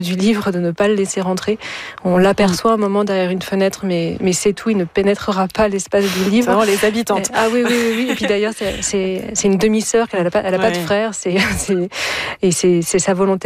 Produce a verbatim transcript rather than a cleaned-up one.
du livre, de ne pas le laisser rentrer. On l'aperçoit un moment derrière une fenêtre, mais, mais c'est tout, il ne pénétrera pas l'espace du livre. C'est vraiment les habitantes. Ah oui, oui, oui, oui. Et puis d'ailleurs, c'est, c'est, c'est une demi-sœur, qu'elle n'a pas, elle a pas Ouais. de frère, c'est, c'est, et c'est, c'est sa volonté